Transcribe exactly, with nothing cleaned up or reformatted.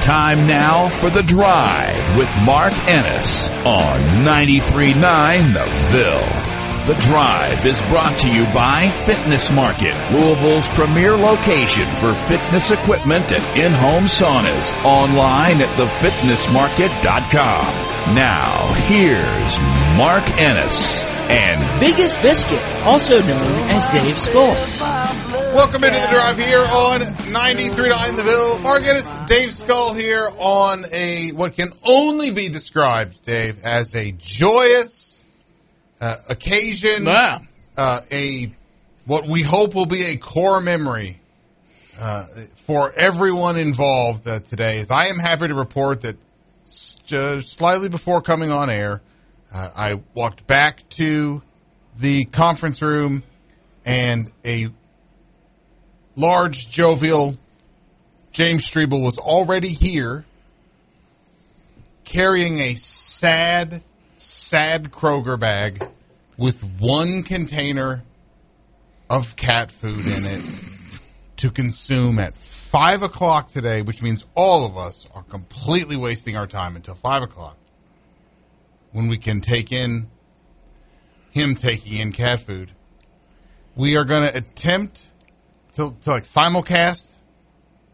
Time now for The Drive with Mark Ennis on ninety-three point nine The Ville. The Drive is brought to you by Fitness Market, Louisville's premier location for fitness equipment and in-home saunas. Online at the fitness market dot com. Now, here's Mark Ennis and Biggest Biscuit, also known as Dave Skull. Welcome into The Drive here on ninety-three point nine The Ville. Mark Ennis, Dave Skull here on a, what can only be described, Dave, as a joyous uh, occasion. Wow. Uh, a, what we hope will be a core memory uh, for everyone involved uh, today. As I am happy to report that just slightly before coming on air, uh, I walked back to the conference room and a large, jovial James Strebel was already here carrying a sad, sad Kroger bag with one container of cat food in it to consume at five o'clock today, which means all of us are completely wasting our time until five o'clock when we can take in him taking in cat food. We are going to attempt to, to like simulcast